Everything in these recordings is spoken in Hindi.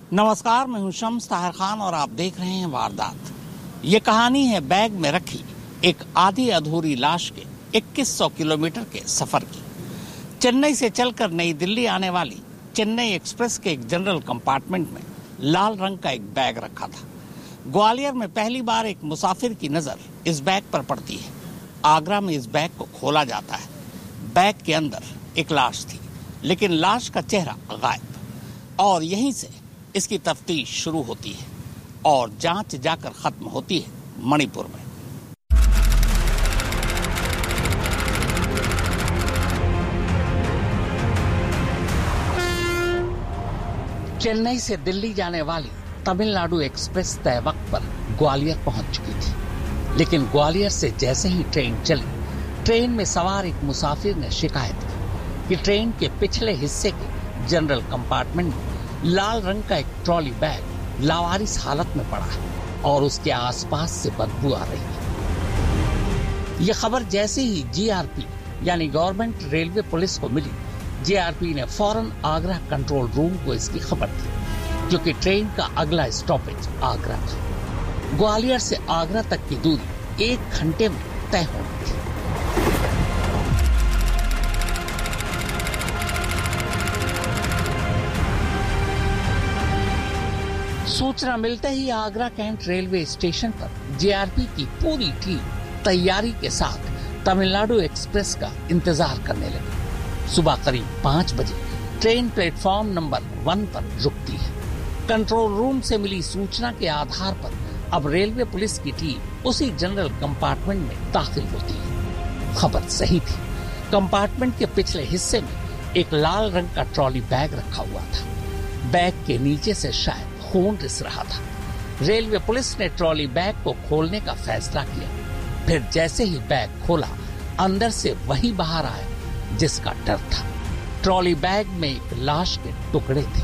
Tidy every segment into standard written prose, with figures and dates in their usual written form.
नमस्कार, मैं हूं शम्स ताहिर खान और आप देख रहे हैं वारदात। ये कहानी है बैग में रखी एक आधी अधूरी लाश के 2100 किलोमीटर के सफर की। चेन्नई से चलकर नई दिल्ली आने वाली चेन्नई एक्सप्रेस के एक जनरल कंपार्टमेंट में लाल रंग का एक बैग रखा था। ग्वालियर में पहली बार एक मुसाफिर की नजर इस बैग पर पड़ती है। आगरा में इस बैग को खोला जाता है। बैग के अंदर एक लाश थी, लेकिन लाश का चेहरा गायब। और यहीं से इसकी तफ्तीश शुरू होती है और जांच जाकर खत्म होती है मणिपुर में। चेन्नई से दिल्ली जाने वाली तमिलनाडु एक्सप्रेस तय वक्त पर ग्वालियर पहुंच चुकी थी, लेकिन ग्वालियर से जैसे ही ट्रेन चली, ट्रेन में सवार एक मुसाफिर ने शिकायत की कि ट्रेन के पिछले हिस्से के जनरल कंपार्टमेंट में लाल रंग का एक ट्रॉली बैग लावारिस हालत में पड़ा है और उसके आसपास से बदबू आ रही है। यह खबर जैसे ही जीआरपी यानी गवर्नमेंट रेलवे पुलिस को मिली, जीआरपी ने फौरन आगरा कंट्रोल रूम को इसकी खबर दी, क्योंकि ट्रेन का अगला स्टॉपेज आगरा था। ग्वालियर से आगरा तक की दूरी 1 घंटे में तय होनी थी। सूचना मिलते ही आगरा कैंट रेलवे स्टेशन पर जीआरपी की पूरी टीम तैयारी के साथ तमिलनाडु एक्सप्रेस का इंतजार करने लगी। सुबह करीब 5 बजे ट्रेन प्लेटफॉर्म नंबर 1 पर रुकती है। कंट्रोल रूम से मिली सूचना के आधार पर अब रेलवे पुलिस की टीम उसी जनरल कंपार्टमेंट में दाखिल होती है। खबर सही थी। कंपार्टमेंट के पिछले हिस्से में एक लाल रंग का ट्रॉली बैग रखा हुआ था। बैग के नीचे से शायद खून रिस रहा था। रेलवे पुलिस ने ट्रॉली बैग को खोलने का फैसला किया। फिर जैसे ही बैग खोला, अंदर से वही बाहर आया जिसका डर था। ट्रॉली बैग में एक लाश के टुकड़े थे।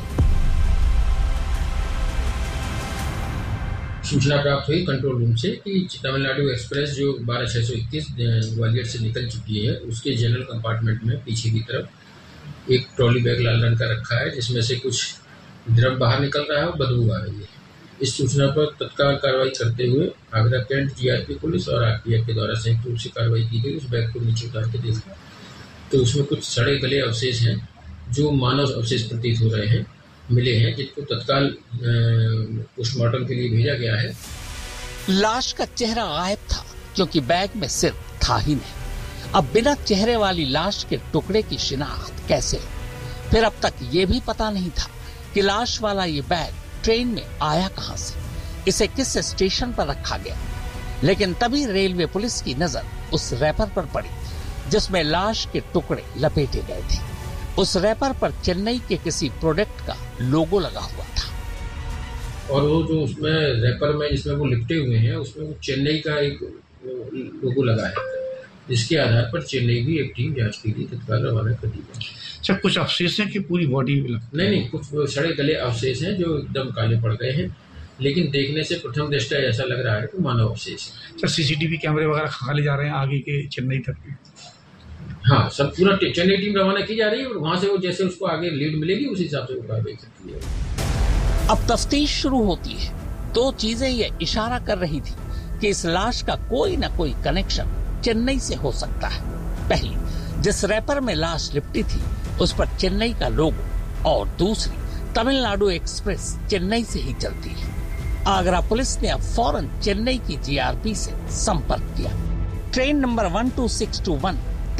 सूचना प्राप्त हुई कंट्रोल रूम से कि तमिलनाडु एक्सप्रेस जो 12631 ग्वालियर से निकल चुकी है, उसके जनरल कंपार्टमेंट में पीछे की तरफ एक ट्रॉली बैग लाल रंग का रखा है, जिसमें से कुछ द्रव बाहर निकल रहा है और बदबू आ रही है। इस सूचना पर तत्काल कार्रवाई करते हुए आगरा कैंट जीआरपी पुलिस और आरपीएफ के द्वारा संयुक्त रूप से कार्रवाई की गई। उस बैग को नीचे उतार के देखा तो उसमें कुछ सड़े गले अवशेष हैं जो मानव अवशेष प्रतीत हो रहे हैं, मिले हैं, जिनको तत्काल पोस्टमार्टम के लिए भेजा गया है। लाश का चेहरा गायब था, क्योंकि बैग में सिर था ही नहीं। अब बिना चेहरे वाली लाश के टुकड़े की शिनाख्त कैसे? फिर अब तक ये भी पता नहीं था कि लाश वाला ये बैग ट्रेन में आया कहां से, इसे किस स्टेशन पर रखा गया। लेकिन तभी रेलवे पुलिस की नजर उस रैपर पर पड़ी जिसमें लाश के टुकड़े लपेटे गए थे। उस रैपर पर चेन्नई के किसी प्रोडक्ट का लोगो लगा हुआ था। और वो जो उसमें रैपर में जिसमें वो लिपटे हुए हैं, उसमें वो चेन्नई का एक लोगो लगा है, जिसके आधार पर चेन्नई भी एक टीम जांच के लिए तत्काल रवाना कर दी गई। सर, कुछ अवशेष हैं कि पूरी बॉडी? नहीं, कुछ सड़े गले अवशेष हैं जो एकदम काले पड़ गए हैं, लेकिन देखने से प्रथम दृष्टया ऐसा लग रहा है कि मानव अवशेष। सर, सीसीटीवी कैमरे वगैरह खंगाले जा रहे हैं आगे के चेन्नई तक? हाँ, सब पूरा चेन्नई टीम रवाना की जा रही है और वहां से वो जैसे उसको आगे लीड मिलेगी उस हिसाब से वो कार्रवाई करती है। अब तफ्तीश शुरू होती है। 2 चीजें ये इशारा कर रही थी कि इस लाश का कोई न कोई कनेक्शन चेन्नई से हो सकता है। पहली, जिस रैपर में लाश लिपटी थी उस पर चेन्नई का लोगो, और दूसरी, तमिलनाडु एक्सप्रेस चेन्नई से ही चलती है। आगरा पुलिस ने अब फौरन चेन्नई की जीआरपी से संपर्क किया। Train number 12621